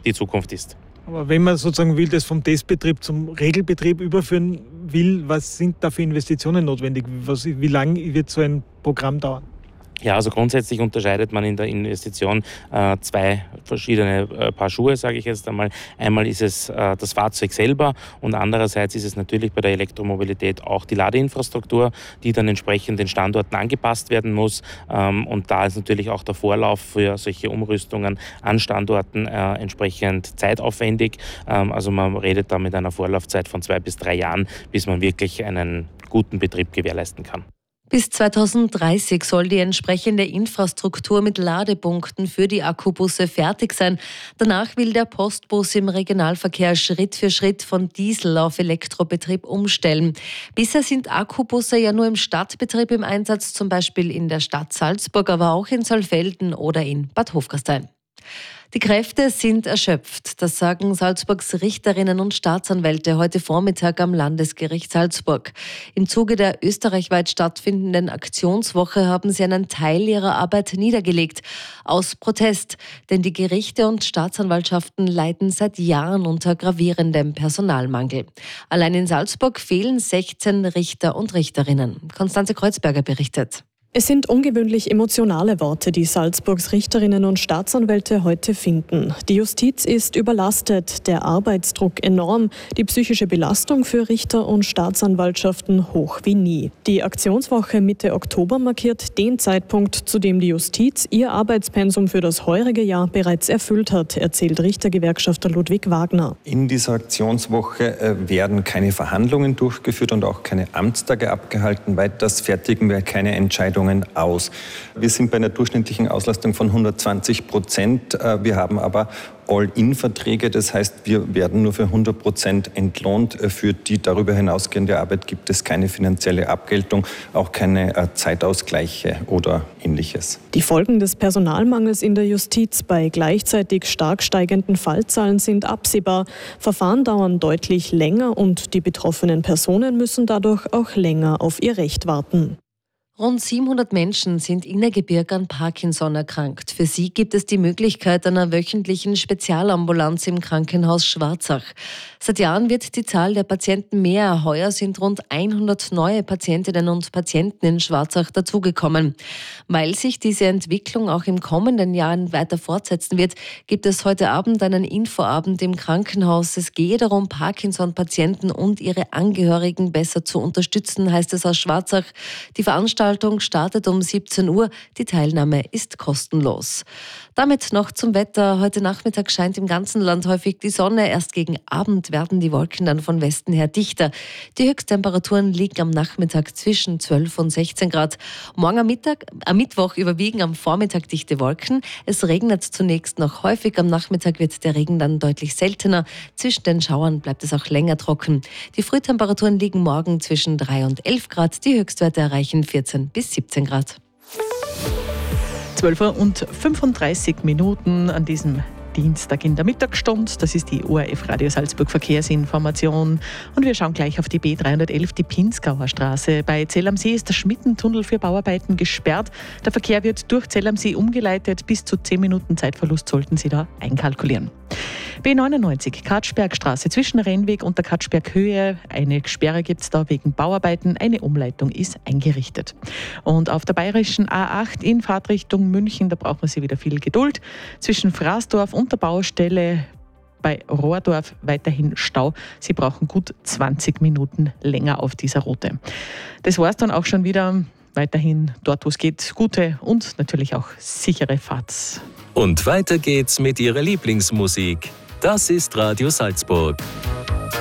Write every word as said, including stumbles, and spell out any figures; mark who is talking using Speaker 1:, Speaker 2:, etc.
Speaker 1: die Zukunft ist.
Speaker 2: Aber wenn man sozusagen will, das vom Testbetrieb zum Regelbetrieb überführen will, was sind da für Investitionen notwendig? Was, wie lange wird so ein Programm dauern?
Speaker 1: Ja, also grundsätzlich unterscheidet man in der Investition äh, zwei verschiedene äh, Paar Schuhe, sage ich jetzt einmal. Einmal ist es äh, das Fahrzeug selber und andererseits ist es natürlich bei der Elektromobilität auch die Ladeinfrastruktur, die dann entsprechend den Standorten angepasst werden muss. Ähm, und da ist natürlich auch der Vorlauf für solche Umrüstungen an Standorten äh, entsprechend zeitaufwendig. Ähm, also man redet da mit einer Vorlaufzeit von zwei bis drei Jahren, bis man wirklich einen guten Betrieb gewährleisten kann.
Speaker 3: Bis zweitausenddreißig soll die entsprechende Infrastruktur mit Ladepunkten für die Akkubusse fertig sein. Danach will der Postbus im Regionalverkehr Schritt für Schritt von Diesel auf Elektrobetrieb umstellen. Bisher sind Akkubusse ja nur im Stadtbetrieb im Einsatz, zum Beispiel in der Stadt Salzburg, aber auch in Saalfelden oder in Bad Hofgastein. Die Kräfte sind erschöpft, das sagen Salzburgs Richterinnen und Staatsanwälte heute Vormittag am Landesgericht Salzburg. Im Zuge der österreichweit stattfindenden Aktionswoche haben sie einen Teil ihrer Arbeit niedergelegt, aus Protest, denn die Gerichte und Staatsanwaltschaften leiden seit Jahren unter gravierendem Personalmangel. Allein in Salzburg fehlen sechzehn Richter und Richterinnen. Konstanze Kreuzberger berichtet.
Speaker 4: Es sind ungewöhnlich emotionale Worte, die Salzburgs Richterinnen und Staatsanwälte heute finden. Die Justiz ist überlastet, der Arbeitsdruck enorm, die psychische Belastung für Richter und Staatsanwaltschaften hoch wie nie. Die Aktionswoche Mitte Oktober markiert den Zeitpunkt, zu dem die Justiz ihr Arbeitspensum für das heurige Jahr bereits erfüllt hat, erzählt Richtergewerkschafter Ludwig Wagner.
Speaker 5: In dieser Aktionswoche werden keine Verhandlungen durchgeführt und auch keine Amtstage abgehalten. Weiters fertigen wir keine Entscheidungen aus. Wir sind bei einer durchschnittlichen Auslastung von hundertzwanzig Prozent. Wir haben aber All-in-Verträge, das heißt, wir werden nur für hundert Prozent entlohnt. Für die darüber hinausgehende Arbeit gibt es keine finanzielle Abgeltung, auch keine Zeitausgleiche oder Ähnliches.
Speaker 4: Die Folgen des Personalmangels in der Justiz bei gleichzeitig stark steigenden Fallzahlen sind absehbar. Verfahren dauern deutlich länger und die betroffenen Personen müssen dadurch auch länger auf ihr Recht warten.
Speaker 3: Rund siebenhundert Menschen sind in Innergebirg an Parkinson erkrankt. Für sie gibt es die Möglichkeit einer wöchentlichen Spezialambulanz im Krankenhaus Schwarzach. Seit Jahren wird die Zahl der Patienten mehr. Heuer sind rund hundert neue Patientinnen und Patienten in Schwarzach dazugekommen. Weil sich diese Entwicklung auch im kommenden Jahr weiter fortsetzen wird, gibt es heute Abend einen Infoabend im Krankenhaus. Es gehe darum, Parkinson-Patienten und ihre Angehörigen besser zu unterstützen, heißt es aus Schwarzach. Die Veranstaltung startet um siebzehn Uhr. Die Teilnahme ist kostenlos. Damit noch zum Wetter. Heute Nachmittag scheint im ganzen Land häufig die Sonne. Erst gegen Abend werden die Wolken dann von Westen her dichter. Die Höchsttemperaturen liegen am Nachmittag zwischen zwölf und sechzehn Grad. Morgen am, Mittag, am Mittwoch überwiegen am Vormittag dichte Wolken. Es regnet zunächst noch häufig. Am Nachmittag wird der Regen dann deutlich seltener. Zwischen den Schauern bleibt es auch länger trocken. Die Frühtemperaturen liegen morgen zwischen drei und elf Grad. Die Höchstwerte erreichen vierzehn bis siebzehn Grad.
Speaker 6: zwölf Uhr und fünfunddreißig Minuten an diesem Dienstag in der Mittagsstunde. Das ist die O R F Radio Salzburg Verkehrsinformation. Und wir schauen gleich auf die B dreihundertelf, die Pinzgauer Straße. Bei Zell am See ist der Schmittentunnel für Bauarbeiten gesperrt. Der Verkehr wird durch Zell am See umgeleitet. Bis zu zehn Minuten Zeitverlust sollten Sie da einkalkulieren. B neunundneunzig, Katschbergstraße zwischen Rennweg und der Katschberghöhe. Eine Sperre gibt es da wegen Bauarbeiten. Eine Umleitung ist eingerichtet. Und auf der bayerischen A acht in Fahrtrichtung München, da braucht man sie wieder viel Geduld. Zwischen Fraßdorf und der Baustelle bei Rohrdorf weiterhin Stau. Sie brauchen gut zwanzig Minuten länger auf dieser Route. Das war es dann auch schon wieder. Weiterhin dort, wo es geht, gute und natürlich auch sichere Fahrt.
Speaker 7: Und weiter geht's mit Ihrer Lieblingsmusik. Das ist Radio Salzburg.